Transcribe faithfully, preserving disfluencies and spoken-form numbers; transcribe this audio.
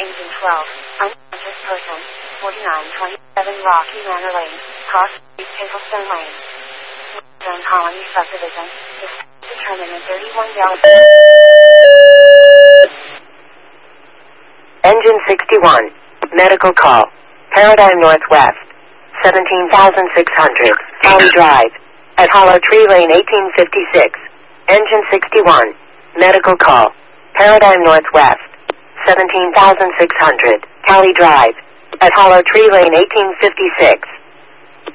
Engine twelve, unconscious person, forty-nine twenty-seven Rocky Manor Lane, Cross Street, Castlestone Lane. Zone Colony Subdivision, is determined in thirty-one gallons. Engine sixty-one, medical call, Paradigm Northwest, seventeen thousand six hundred, County Drive, at Hollow Tree Lane eighteen fifty-six. Engine sixty-one, medical call, Paradigm Northwest, seventeen thousand six hundred, Cali Drive, at Hollow Tree Lane eighteen fifty-six.